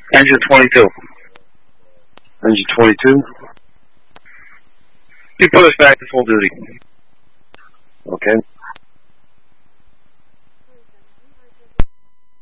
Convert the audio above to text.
Engine 22. Engine 22. You put us back to full duty. Okay.